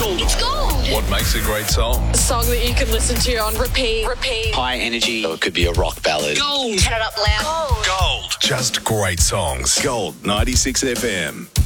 gold. It's gold. What makes a great song? A song that you can listen to on repeat. High energy. So it could be a rock ballad. Gold. Turn it up loud. Gold. Just great songs. Gold 96 FM.